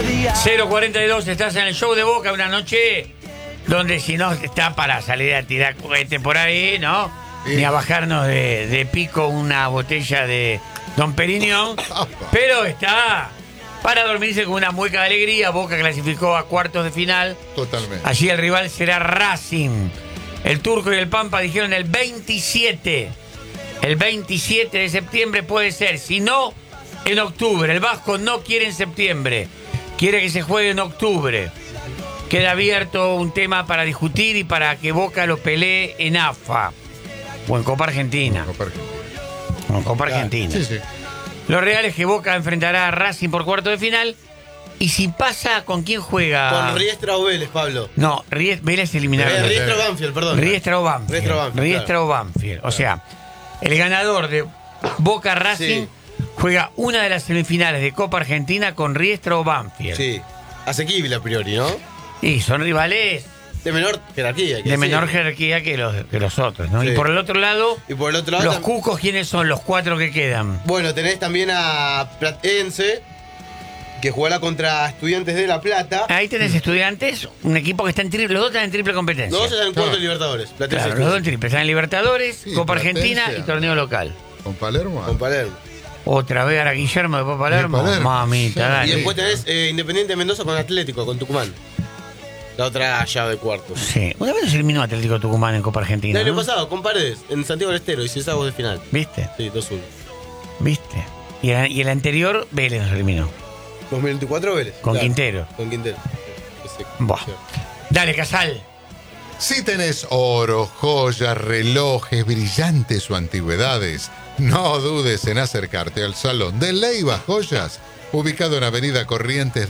0:42, estás en el show de Boca, una noche donde si no está para salir a tirar cohete por ahí, ¿no? Sí. Ni a bajarnos de pico una botella de Don Periñón, pero está para dormirse con una mueca de alegría. Boca clasificó a cuartos de final. Totalmente. Allí el rival será Racing. El Turco y el Pampa dijeron el 27. El 27 de septiembre puede ser, si no, en octubre. El Vasco no quiere en septiembre, quiere que se juegue en octubre. Queda abierto un tema para discutir y para que Boca lo pelee en AFA o en Copa Argentina. O en Copa Argentina. Sí, sí. Lo real es que Boca enfrentará a Racing por cuarto de final. Y si pasa, ¿con quién juega? Con Riestra o Vélez, Pablo. No, Vélez eliminaron. Riestra o Banfield, perdón. Riestra o Banfield. Riestra o Banfield, Riestra claro. o Banfield. O sea, el ganador de Boca Racing Sí. juega una de las semifinales de Copa Argentina con Riestra o Banfield. Sí. Asequible a priori, ¿no? Y son rivales De menor jerarquía. de menor jerarquía que los otros, ¿no? Sí. Y por el otro lado, Y por el otro lado, los cucos, ¿quiénes son los cuatro que quedan? bueno, tenés también a Platense, que jugará contra Estudiantes de La Plata. Ahí tenés Estudiantes, un equipo que está en triple, los dos están en triple competencia. Los dos están en cuarto Claro. de Libertadores. Platense Claro, los dos en triple, están en Libertadores, Sí, Copa Platense. Argentina y torneo local. Con Palermo. con Palermo. Otra vez a Guillermo de Palermo. De Palermo. Mamita, Sí. dale. Y después tenés Independiente de Mendoza con Atlético, con Tucumán. La otra llave de cuartos. Sí, una vez nos eliminó Atlético Tucumán en Copa Argentina, El año ¿no? pasado, con Paredes, en Santiago del Estero, y 16 avos de final. ¿Viste? Sí, 2-1. ¿Viste? Y el anterior, Vélez nos eliminó. 2024 Vélez. Con claro. Quintero. Con Quintero. Sí. Buah. Sí. Dale, Casal. Si tenés oro, joyas, relojes, brillantes o antigüedades, no dudes en acercarte al Salón de Leiva Joyas, ubicado en Avenida Corrientes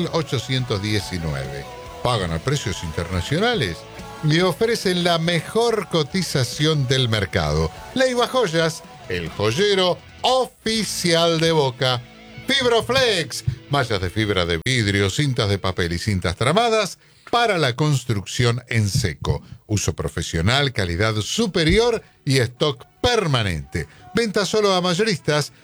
2819. Pagan a precios internacionales y ofrecen la mejor cotización del mercado. Leiva Joyas, el joyero oficial de Boca. Fibroflex, mallas de fibra de vidrio, cintas de papel y cintas tramadas para la construcción en seco. Uso profesional, calidad superior y stock permanente. Venta solo a mayoristas.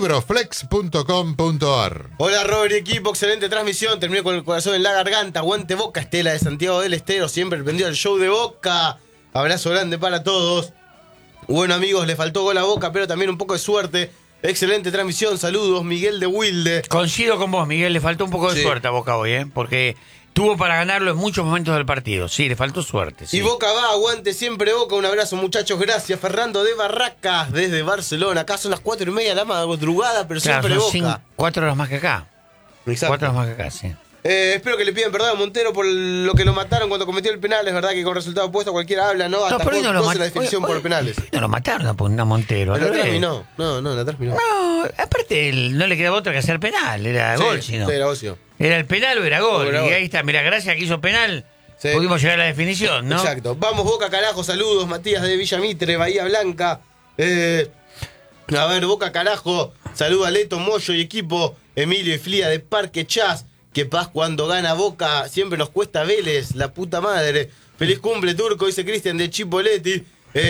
Fibroflex.com.ar. Hola Robert y equipo, excelente transmisión. Terminé con el corazón en la garganta. Aguante Boca, Estela de Santiago del Estero, siempre prendido al show de Boca. Abrazo grande para todos. Bueno amigos, le faltó gol a Boca, pero también un poco de suerte. Excelente transmisión, saludos, Miguel de Wilde. Coincido con vos, Miguel, le faltó un poco de Sí. suerte a Boca hoy, ¿eh? Porque tuvo para ganarlo en muchos momentos del partido. Sí, le faltó suerte. Sí. Y Boca va, aguante siempre Boca. Un abrazo muchachos, gracias. Fernando de Barracas, desde Barcelona. Acá son las 4:30 de la madrugada, pero Claro, siempre son Boca. 4 horas más que acá. Exacto. 4 horas más que acá, sí. Espero que le pidan perdón a Montero por lo que lo mataron cuando cometió el penal. Es verdad que con resultado opuesto cualquiera habla, ¿no? Hasta pero hoy no lo la mat- definición hoy- por penales. hoy no lo mataron a Montero. Pero al la revés. terminó. No, la terminó. No, aparte no le quedaba otra que hacer penal. Era Sí, gol, si no. sí, era ocio. Era el penal o era gol. O era Y gol. ahí está, mira, gracias a que hizo penal, Sí. pudimos llegar a la definición, ¿no? Exacto. Vamos Boca, carajo, saludos. Matías de Villa Mitre, Bahía Blanca. A ver, Boca, carajo. Saluda a Leto, Moyo y equipo. Emilio y Flía de Parque Chas. Que paz cuando gana Boca. Siempre nos cuesta Vélez, la puta madre. Feliz cumple, Turco, dice Cristian de Chipoletti.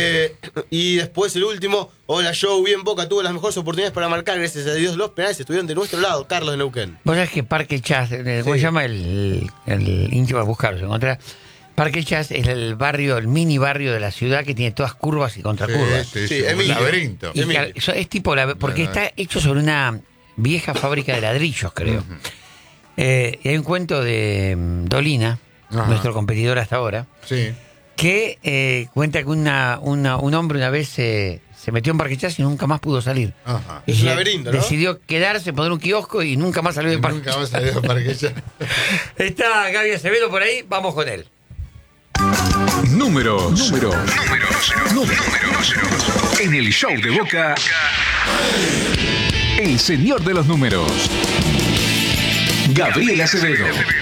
Y después el último. Hola, Joe, bien Boca. Tuvo las mejores oportunidades para marcar. Gracias a Dios, los penales estuvieron de nuestro lado. Carlos de Neuquén. Vos sabés que Parque Chas, ¿cómo se llama el íntimo a buscarlo? Se encuentra. Parque Chas es el barrio, el mini barrio de la ciudad que tiene todas curvas y contracurvas. Sí, Sí, un Emilio. laberinto. Y Emilio. es tipo porque Bueno. está hecho sobre una vieja fábrica de ladrillos, creo. Y hay un cuento de Dolina, Ajá. nuestro competidor hasta ahora, Sí. que cuenta que un hombre una vez se metió en Parque Chas y nunca más pudo salir. Ajá. Es un Y laberinto, ¿no? decidió quedarse, poner un kiosco y nunca más salió de Parque Nunca Chas. vas a ir a Parque Chas. Está Gaby Acevedo por ahí, vamos con él. Números. En el show de Boca, el señor de los números, Gabriel Acevedo.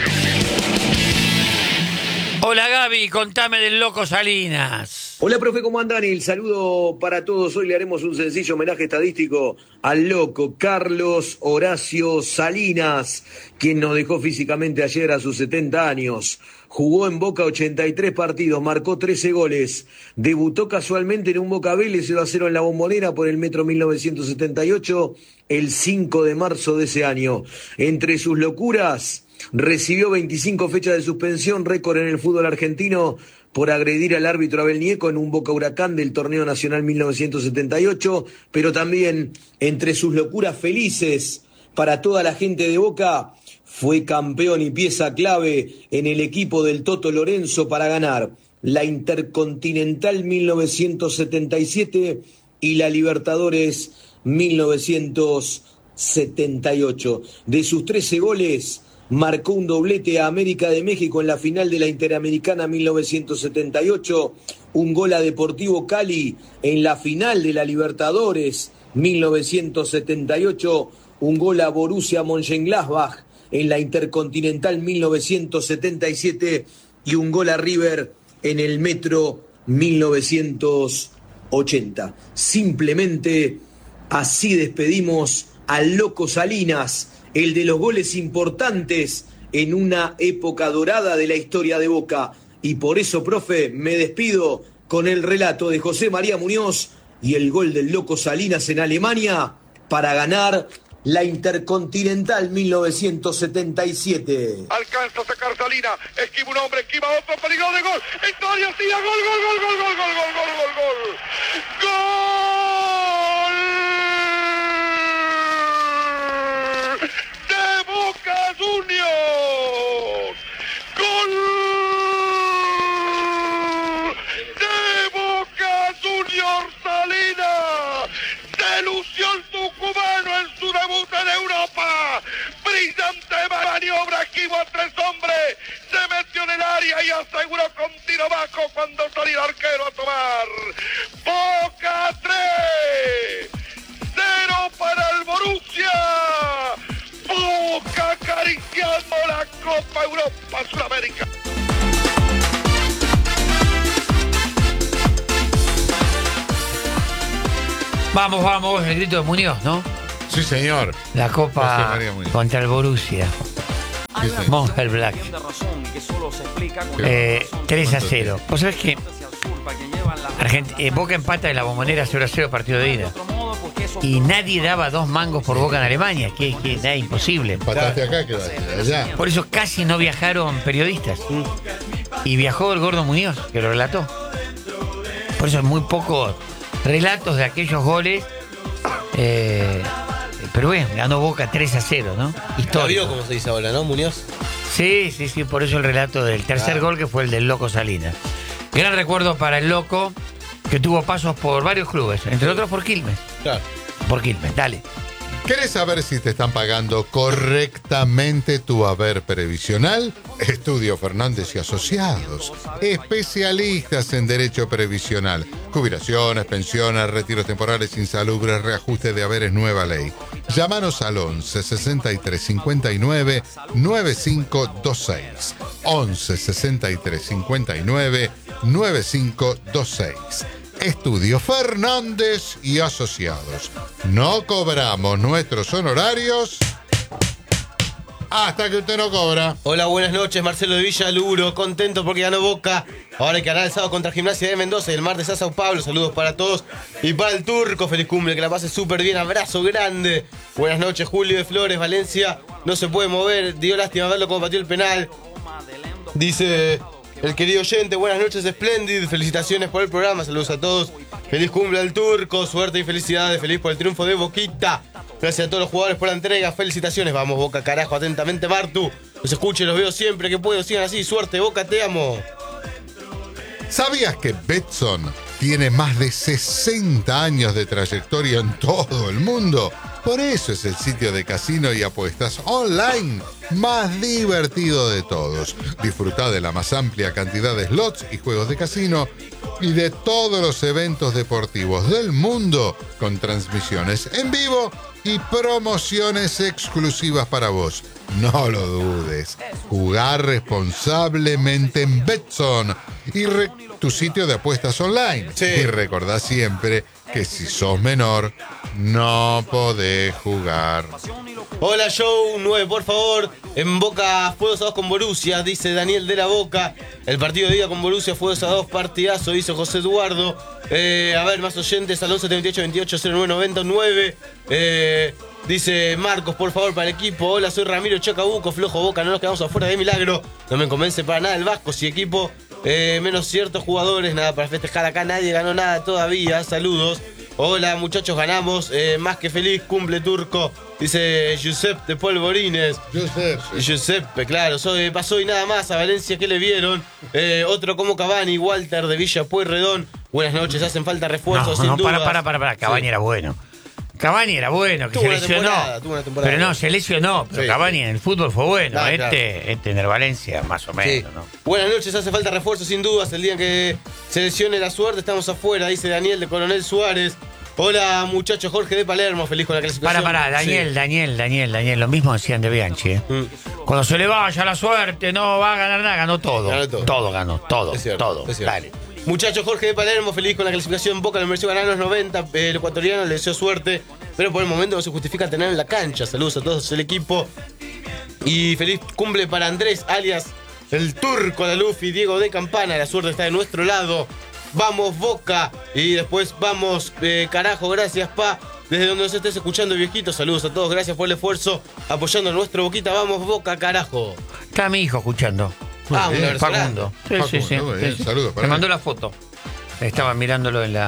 Hola Gaby, contame del Loco Salinas. Hola, profe, ¿cómo andan? El saludo para todos. Hoy le haremos un sencillo homenaje estadístico al loco Carlos Horacio Salinas, quien nos dejó físicamente ayer a sus 70 años. Jugó en Boca 83 partidos, marcó 13 goles. Debutó casualmente en un Boca Vélez 0-0 en la Bombonera por el Metro 1978, el 5 de marzo de ese año. Entre sus locuras, recibió 25 fechas de suspensión, récord en el fútbol argentino, por agredir al árbitro Abel Nieco en un Boca Huracán del Torneo Nacional 1978, pero también entre sus locuras felices para toda la gente de Boca, fue campeón y pieza clave en el equipo del Toto Lorenzo para ganar la Intercontinental 1977 y la Libertadores 1978. De sus 13 goles, marcó un doblete a América de México en la final de la Interamericana 1978, un gol a Deportivo Cali en la final de la Libertadores 1978, un gol a Borussia Mönchengladbach en la Intercontinental 1977 y un gol a River en el Metro 1980. Simplemente así despedimos al Loco Salinas, el de los goles importantes en una época dorada de la historia de Boca. Y por eso, profe, me despido con el relato de José María Muñoz y el gol del Loco Salinas en Alemania para ganar la Intercontinental 1977. Alcanza a sacar Salina, esquiva un hombre, esquiva otro, peligro de gol. Estadio Sila, gol, gol, gol, gol, gol, gol, gol, gol, gol, gol. ¡Gol! De Boca Juniors. ¡Gol! De Boca Juniors Salina. Se lució el tucumano en su debut en Europa. Brillante maniobra, esquivó a 3 hombres. Se metió en el área y aseguró con tiro bajo cuando salió el arquero a tomar. Boca 3. 0 para el Borussia. Boca acariciando la Copa Europa Sudamérica. Vamos, vamos, el grito de Muñoz, ¿no? Sí, señor. La José Copa María Muñoz. contra el Borussia. Sí, señor. Mönchengladbach. 3-0. ¿Vos sabés que Boca empata en la Bombonera 0-0 partido de ida? Y nadie daba 2 mangos por Boca en Alemania, que nada, imposible. Empataste acá, quedaste allá. Por eso casi no viajaron periodistas. Y viajó el Gordo Muñoz, que lo relató. Por eso hay muy pocos relatos de aquellos goles. Pero bueno, ganó Boca 3-0, ¿no? Histórico, como se dice ahora, ¿no, Muñoz? Sí, por eso el relato del tercer gol, que fue el del Loco Salinas. Gran recuerdo para el Loco, que tuvo pasos por varios clubes, entre otros por Quilmes. Claro. Por Quilmes, dale. ¿Querés saber si te están pagando correctamente tu haber previsional? Estudio Fernández y Asociados, especialistas en derecho previsional, jubilaciones, pensiones, retiros temporales insalubres, reajuste de haberes, nueva ley. Llámanos al 11 63 59 9526. 11 63 59 9526. Estudio Fernández y Asociados. No cobramos nuestros honorarios hasta que usted no cobra. Hola, buenas noches, Marcelo de Villaluro, contento porque ganó Boca. Ahora hay que ganar el sábado contra Gimnasia de Mendoza y el martes a Sao Paulo. Saludos para todos y para el Turco, feliz cumple, que la pase súper bien, abrazo grande. Buenas noches, Julio de Flores, Valencia, no se puede mover, dio lástima verlo como pateó el penal. Dice el querido oyente, buenas noches, Splendid, felicitaciones por el programa, saludos a todos. Feliz cumple al Turco, suerte y felicidades, feliz por el triunfo de Boquita. Gracias a todos los jugadores por la entrega, felicitaciones, vamos Boca, carajo, atentamente Martu. Los escucho y los veo siempre que puedo, sigan así, suerte Boca, te amo. ¿Sabías que Betson tiene más de 60 años de trayectoria en todo el mundo? Por eso es el sitio de casino y apuestas online más divertido de todos. Disfrutá de la más amplia cantidad de slots y juegos de casino y de todos los eventos deportivos del mundo con transmisiones en vivo y promociones exclusivas para vos. No lo dudes. Jugar responsablemente en Betson y tu sitio de apuestas online. Sí. Y recordá siempre que si sos menor, no podés jugar. Hola, Show 9, por favor. En Boca fue 2-2 con Borussia, dice Daniel de la Boca. El partido de ida con Borussia fue 2-2, partidazo, dice José Eduardo. A ver, más oyentes al 11 78 28 09 99. Dice Marcos, por favor, para el equipo. Hola, soy Ramiro Chacabuco, flojo Boca, no nos quedamos afuera de milagro. No me convence para nada el Vasco. Si equipo, menos ciertos jugadores, nada para festejar acá, nadie ganó nada todavía. Saludos. Hola, muchachos, ganamos. Más que feliz, cumple Turco. Dice Giuseppe de Polvorines. Giuseppe, claro. Pasó y nada más. A Valencia, ¿qué le vieron? Otro como Cavani, Walter de Villa Pueyrredón. Buenas noches, hacen falta refuerzos, sin duda. Para. Cavani era bueno. Cavani era bueno, que se lesionó. Tuvo una temporada. Pero no, se lesionó. Pero Sí, Cavani en el fútbol fue bueno. Claro. Este en el Valencia, más o menos, ¿no? Buenas noches, hace falta refuerzos sin dudas. El día que se lesione la suerte, estamos afuera, dice Daniel de Coronel Suárez. Hola, muchachos, Jorge de Palermo, feliz con la clasificación. Daniel, lo mismo decían de Bianchi. Cuando se le vaya la suerte, no va a ganar nada, ganó todo. Todo ganó, todo. Es cierto, todo. es cierto. Dale. Muchachos, Jorge de Palermo, feliz con la clasificación. Boca lo mereció ganar los 90. El ecuatoriano le deseó suerte, pero por el momento no se justifica tener en la cancha. Saludos a todos el equipo. Y feliz cumple para Andrés, alias el Turco, la Luffy, Diego de Campana. La suerte está de nuestro lado. Vamos, Boca. Y después vamos, carajo, gracias, pa. Desde donde nos estés escuchando, viejito. Saludos a todos, gracias por el esfuerzo. Apoyando a nuestro Boquita. Vamos, Boca, carajo. Está mi hijo escuchando. Ah, un abrazo Facundo. grande. Sí. Saludos para Me él. mandó la foto. Estaba mirándolo en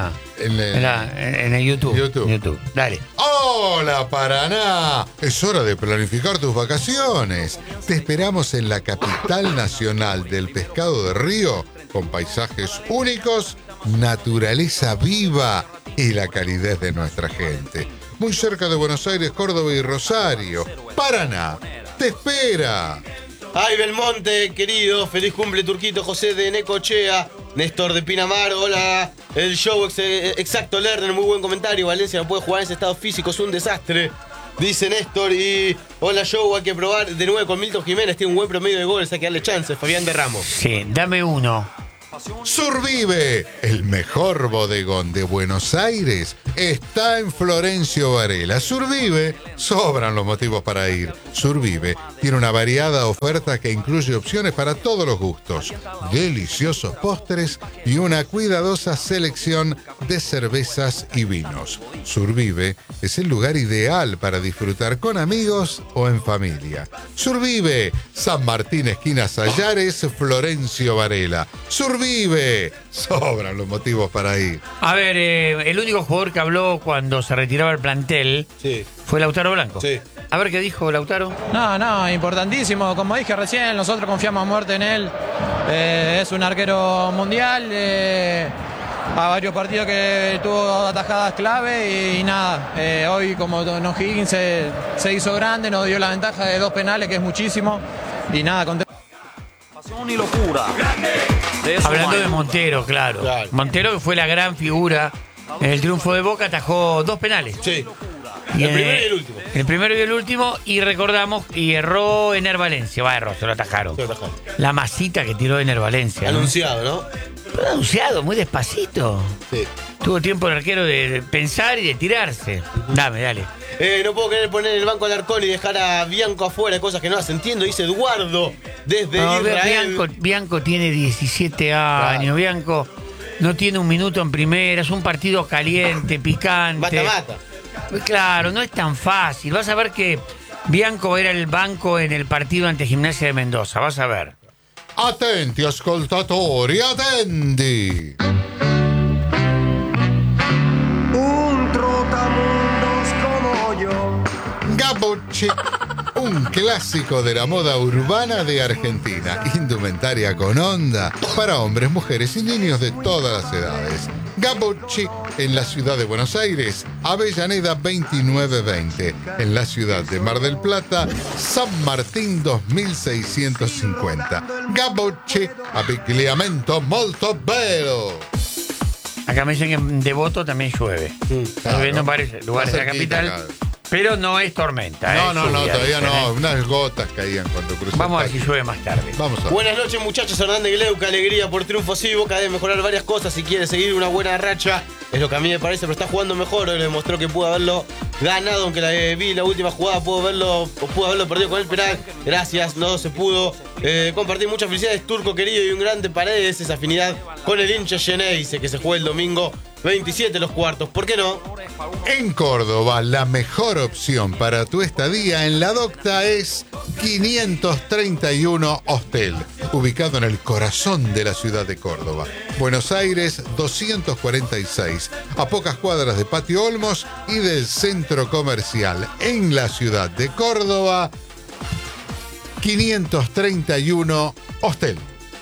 el YouTube. Dale. ¡Hola, Paraná! Es hora de planificar tus vacaciones. Te esperamos en la capital nacional del pescado de río, con paisajes únicos, naturaleza viva y la calidez de nuestra gente. Muy cerca de Buenos Aires, Córdoba y Rosario. Paraná, te espera. Ay, Belmonte, querido, feliz cumple, Turquito, José de Necochea, Néstor de Pinamar, hola, el show exacto Lerner, muy buen comentario, Valencia no puede jugar en ese estado físico, es un desastre, dice Néstor, y hola show, hay que probar de nuevo con Milton Jiménez, tiene un buen promedio de goles, hay que darle chance, Fabián de Ramos. Sí, dame uno. Survive, el mejor bodegón de Buenos Aires, está en Florencio Varela. Survive, sobran los motivos para ir. Survive tiene una variada oferta que incluye opciones para todos los gustos, deliciosos postres y una cuidadosa selección de cervezas y vinos. Survive es el lugar ideal para disfrutar con amigos o en familia. Survive, San Martín, esquina Sayares, Florencio Varela. Survive, sobran los motivos para ir. A ver, el único jugador que habló cuando se retiraba el plantel fue Lautaro Blanco. Sí. A ver qué dijo Lautaro. No, importantísimo. Como dije recién, nosotros confiamos a muerte en él. Es un arquero mundial. A varios partidos que tuvo atajadas clave y nada. Hoy, como O'Higgins se hizo grande, nos dio la ventaja de 2 penales, que es muchísimo. Y nada, contento. Y locura. Hablando de Montero, claro. Montero, que fue la gran figura en el triunfo de Boca, atajó 2 penales. Sí. Y El primero y el último. El primero y el último, y recordamos, y erró Ener Valencia. Se lo atajaron. La masita que tiró Ener Valencia. Anunciado, ¿no? Pero anunciado, muy despacito. Sí. Tuvo tiempo el arquero de pensar y de tirarse. Dale. No puedo querer poner en el banco al Arcón y dejar a Bianco afuera, cosas que no las entiendo, dice Eduardo, desde Israel. Bianco tiene 17 años. Claro. Bianco no tiene un minuto en primera, es un partido caliente, picante. Mata. Claro, no es tan fácil. Vas a ver que Bianco era el banco en el partido ante Gimnasia de Mendoza. Vas a ver. Attenti ascoltatori, attenti! Un trotamundos como yo. Gabocci, un clásico de la moda urbana de Argentina. Indumentaria con onda para hombres, mujeres y niños de todas las edades. Gabocci, en la ciudad de Buenos Aires, Avellaneda 2920. En la ciudad de Mar del Plata, San Martín 2650. Gabocci, abbigliamento molto bello. Acá me dicen que en Devoto también llueve. Estoy viendo varios lugares de la capital. Claro. Pero no es tormenta. No, lluvia, todavía dicen, no. Unas gotas caían cuando cruzó. Vamos a ver si llueve más tarde. Vamos a ver. Buenas noches, muchachos. Hernández Gleuca, alegría por triunfo. Sí, Boca debe mejorar varias cosas si quiere seguir una buena racha. Es lo que a mí me parece, pero está jugando mejor. Hoy le demostró que pudo haberlo ganado, aunque vi la última jugada, pudo haberlo perdido con el penal. Gracias, no se pudo. Compartir muchas felicidades, Turco querido, y un grande Paredes, esa afinidad con el hincha Geneise, que se juega el domingo 27 los cuartos. ¿Por qué no? En Córdoba, la mejor opción para tu estadía en La Docta es 531 Hostel, ubicado en el corazón de la ciudad de Córdoba. Buenos Aires 246, a pocas cuadras de Patio Olmos y del centro comercial. En la ciudad de Córdoba, 531 Hostel.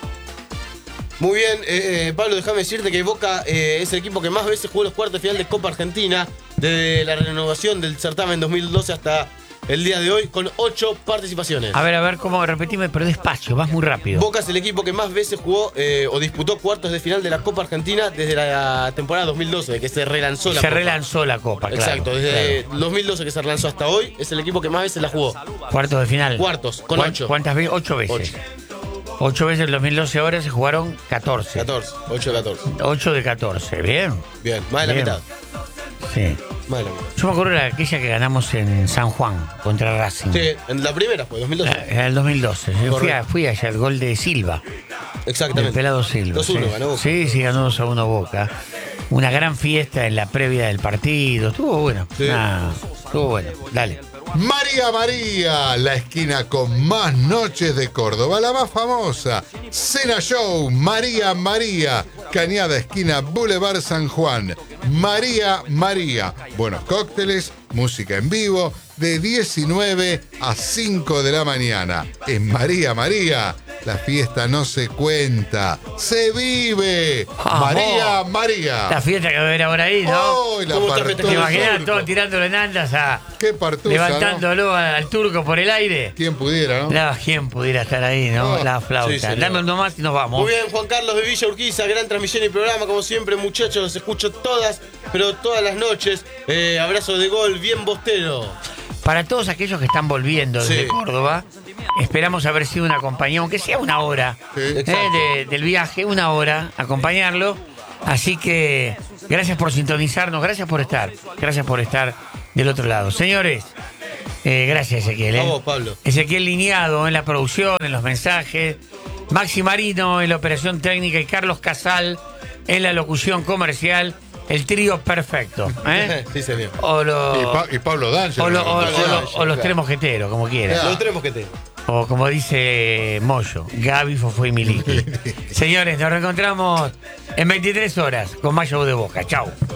Muy bien, Pablo, déjame decirte que Boca es el equipo que más veces jugó los cuartos de final de Copa Argentina desde la renovación del certamen 2012 hasta el día de hoy, con 8 participaciones. A ver, ¿cómo? Repetime, pero despacio, vas muy rápido. Boca es el equipo que más veces jugó o disputó cuartos de final de la Copa Argentina desde la temporada 2012, de que se relanzó la Copa. Se relanzó la Copa, claro. Exacto, desde 2012 que se relanzó hasta hoy, es el equipo que más veces la jugó. Cuartos de final. Cuartos, con 8. ¿Cuántas veces? 8 veces. 8 veces en 2012, ahora se jugaron 14. 8 de 14. 8 de 14, bien. Bien, más de la mitad. Sí. Más de la mitad. Yo me acuerdo de aquella que ganamos en San Juan contra Racing. Sí, en la primera fue, 2012. En el 2012. Yo fui allá, el gol de Silva. Exactamente. El pelado Silva. 2-1 ganó Boca. Sí, ganó 2-1 Boca. Una gran fiesta en la previa del partido. Estuvo bueno. Sí. Estuvo bueno. Dale. María María, la esquina con más noches de Córdoba, la más famosa. Cena Show, María María, Cañada esquina Boulevard San Juan. María María, buenos cócteles, música en vivo, de 19 a 5 de la mañana. En María María, la fiesta no se cuenta, se vive. María María. La fiesta que va a haber ahora ahí, ¿no? ¡Oh, la ¿Te imaginas todos tirándolo en andas qué partusa, levantándolo, ¿no? Al turco por el aire? ¿Quién pudiera, no? ¿Quién pudiera estar ahí, no? Oh, La flauta. sí, Dame uno más y nos vamos. Muy bien, Juan Carlos de Villa Urquiza, gran transmisión y programa, como siempre, muchachos, los escucho todas las noches. Abrazo de gol, bien bostero. Para todos aquellos que están volviendo desde Córdoba, esperamos haber sido una compañía, aunque sea una hora del viaje, una hora, acompañarlo. Así que gracias por sintonizarnos, gracias por estar del otro lado. Señores, gracias Ezequiel. Vamos, Pablo. Ezequiel Lineado en la producción, en los mensajes, Maxi Marino en la operación técnica y Carlos Casal en la locución comercial. El trío perfecto. Sí, señor. Y Pablo D'Angelo. O los tres mosqueteros, como quieran. Los tres mosqueteros. O como dice Moyo, Gaby, Fofo y Miliki. Señores, nos reencontramos en 23 horas con más Show de Boca. Chau.